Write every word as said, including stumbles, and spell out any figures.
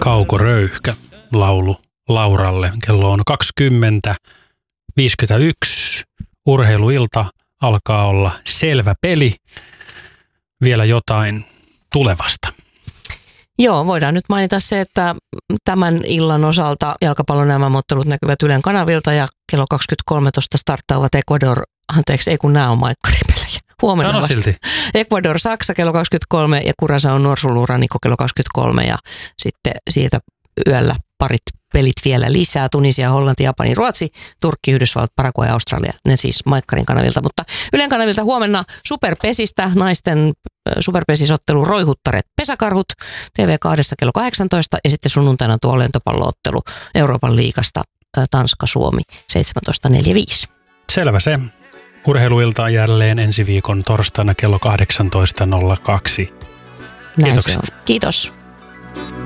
Kaukoröyhkä laulu Lauralle. Kello on kaksikymmentä viisikymmentäyksi. Urheiluilta alkaa olla selvä peli. Vielä jotain tulevasta. Joo, voidaan nyt mainita se, että tämän illan osalta jalkapallon nämä ottelut näkyvät Ylen kanavilta ja kello kaksikymmentä kolmetoista starttaavat Ecuador, anteeksi, ei kun nämä on maikkaripelejä. Huomenna Sano vasta. silti. Ecuador, Saksa kello kaksikymmentäkolme ja Curaçao Norsulurannikko kello kaksikymmentäkolme ja sitten siitä yöllä parit pelit vielä lisää. Tunisia, Hollanti, Japani, Ruotsi, Turkki, Yhdysvallat, Paraguay ja Australia. Ne siis maikkarin kanavilta, mutta Ylen kanavilta huomenna superpesistä naisten superpesisottelu Roihuttaret Pesäkarhut T V kaksi kello kahdeksantoista ja sitten sunnuntaina tuo lentopalloottelu Euroopan liigasta Tanska-Suomi seitsemäntoista neljäkymmentäviisi. Selvä se. Urheiluilta jälleen ensi viikon torstaina kello kahdeksantoista nolla kaksi. Näin Kiitokset. se on. Kiitos.